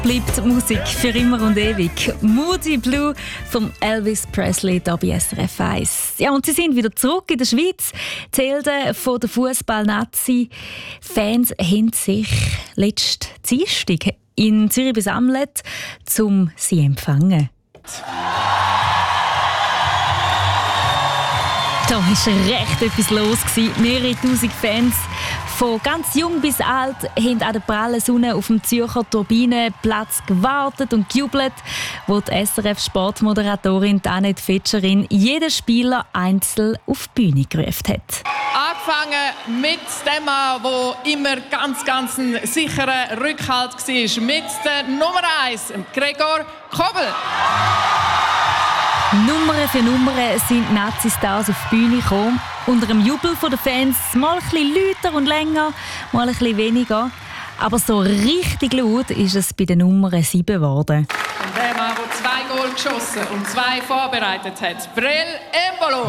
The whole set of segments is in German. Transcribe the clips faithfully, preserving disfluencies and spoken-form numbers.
bleibt Musik für immer und ewig. Moody Blue vom Elvis Presley hier bei S R F eins. Ja, und sie sind wieder zurück in der Schweiz. Die Helden von der Fußball-Nazi-Fans haben sich letzten Dienstag in Zürich besammelt, um sie zu empfangen. Da war recht etwas los. Mehrere tausend Fans, von ganz jung bis alt, haben an der prallen Sonne auf dem Zürcher Turbinenplatz gewartet und gejubelt, wo die S R F-Sportmoderatorin Annette Fetscherin jeden Spieler einzeln auf die Bühne gerufen hat. Angefangen mit dem Mann, der immer ganz, ganz ein sicherer Rückhalt war, mit der Nummer eins, Gregor Kobel. Nummer für Nummer sind die Nazi-Stars auf die Bühne gekommen. Unter dem Jubel der Fans mal ein bisschen lauter und länger, mal ein bisschen weniger. Aber so richtig laut ist es bei der Nummer sieben geworden. Und der Mann, der zwei Goal geschossen und zwei vorbereitet hat, Brel Embolo.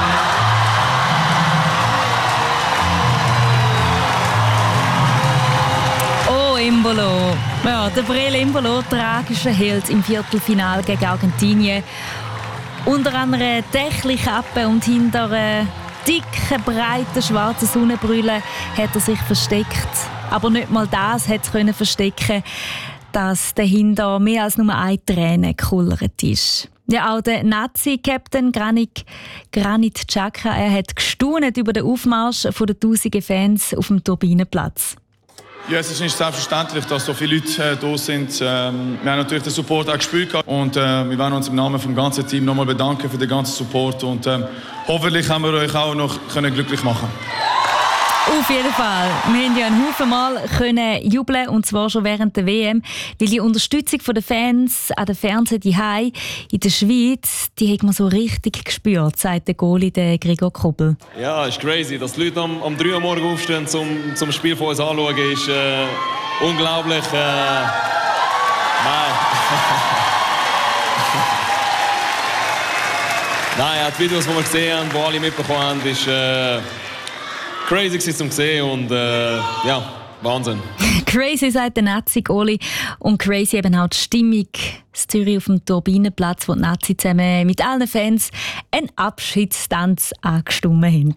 Oh, Embolo. Ja, der Brel Embolo, tragischer Held im Viertelfinale gegen Argentinien. Unter einer Dächli-Kappe und hinter einer dicken, breiten, schwarzen Sonnenbrille hat er sich versteckt. Aber nicht mal das hat es verstecken, dass dahinter mehr als nur eine Träne gekullert ist. Ja, auch der Nazi-Captain Granit, Granit Xhaka, er hat gestaunt über den Aufmarsch der tausenden Fans auf dem Turbinenplatz. Ja, es ist nicht selbstverständlich, dass so viele Leute äh, da sind. Ähm, wir haben natürlich den Support auch gespürt und äh, wir wollen uns im Namen des ganzen Teams nochmal bedanken für den ganzen Support und äh, hoffentlich haben wir euch auch noch können glücklich machen. Auf jeden Fall. Wir konnten ja einen Haufen Mal können jubeln, und zwar schon während der W M, weil die Unterstützung der Fans an den Fernsehen daheim in der Schweiz, die hat man so richtig gespürt, sagt der Goalie, der Gregor Kobel. Ja, es ist crazy. Dass die Leute am, am drei Uhr morgens aufstehen, zum, zum Spiel von uns anschauen, ist äh, unglaublich. Äh, nein. Nein, ja, die Videos, die wir gesehen haben, die alle mitbekommen haben, ist äh, crazy zum sehen und äh, ja, Wahnsinn. Crazy, sagt der Nazi-Goalie. Und crazy eben auch die Stimmung in Zürich auf dem Turbinenplatz, wo die Nazi zusammen mit allen Fans einen Abschiedstanz angestimmt haben.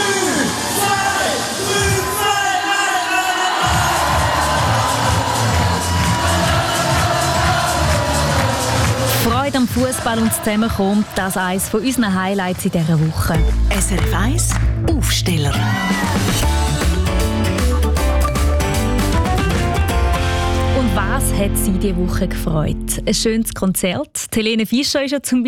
Freude am Fußball und das Zusammenkommen, das ist eines von unseren Highlights in dieser Woche. S R F eins Aufsteller. Und was hat Sie diese Woche gefreut? Ein schönes Konzert. Helene Fischer ist ja zum